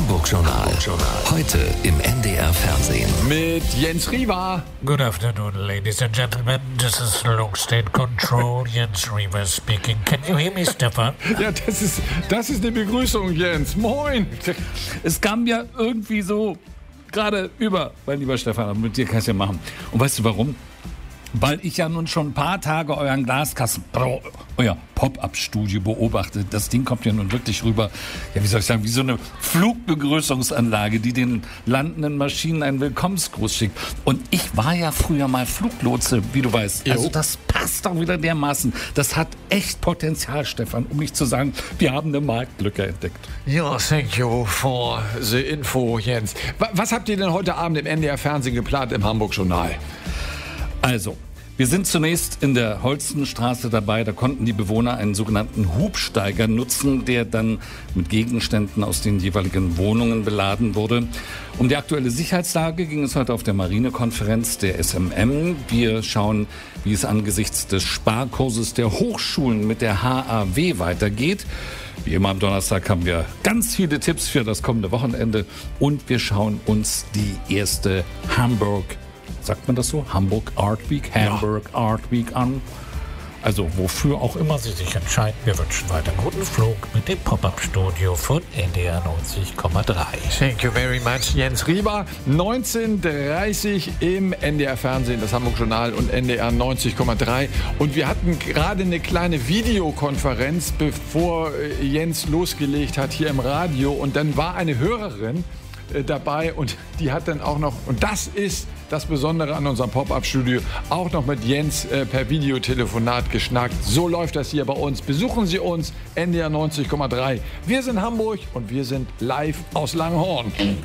Hamburg-Journal. Heute im NDR Fernsehen. Mit Jens Riewer. Good afternoon, ladies and gentlemen. This is Long State Control. Jens Riewer speaking. Can you hear me, Stefan? Ja, das ist die Begrüßung, Jens. Moin. Es kam ja irgendwie so gerade über, mein lieber Stefan, mit dir kann ich ja machen. Und weißt du warum? Weil ich ja nun schon ein paar Tage euer Pop-Up-Studio beobachte. Das Ding kommt ja nun wirklich rüber, ja, wie soll ich sagen, wie so eine Flugbegrüßungsanlage, die den landenden Maschinen einen Willkommensgruß schickt. Und ich war ja früher mal Fluglotse, wie du weißt. Also das passt doch wieder dermaßen. Das hat echt Potenzial, Stefan, um nicht zu sagen, wir haben eine Marktlücke entdeckt. Ja, thank you for the info, Jens. Was habt ihr denn heute Abend im NDR Fernsehen geplant im Hamburg-Journal? Also, wir sind zunächst in der Holstenstraße dabei. Da konnten die Bewohner einen sogenannten Hubsteiger nutzen, der dann mit Gegenständen aus den jeweiligen Wohnungen beladen wurde. Um die aktuelle Sicherheitslage ging es heute auf der Marinekonferenz der SMM. Wir schauen, wie es angesichts des Sparkurses der Hochschulen mit der HAW weitergeht. Wie immer am Donnerstag haben wir ganz viele Tipps für das kommende Wochenende. Und wir schauen uns die erste Sagt man das so? Hamburg Art Week an. Also wofür auch immer Sie sich entscheiden, wir wünschen weiter guten Flug mit dem Pop-Up-Studio von NDR 90,3. Thank you very much, Jens Riewer. 19:30 im NDR Fernsehen, das Hamburg-Journal und NDR 90,3. Und wir hatten gerade eine kleine Videokonferenz, bevor Jens losgelegt hat hier im Radio. Und dann war eine Hörerin dabei und die hat dann auch noch, und das ist das Besondere an unserem Pop-Up-Studio, auch noch mit Jens per Videotelefonat geschnackt. So läuft das hier bei uns. Besuchen Sie uns, NDR 90,3. Wir sind Hamburg und wir sind live aus Langhorn.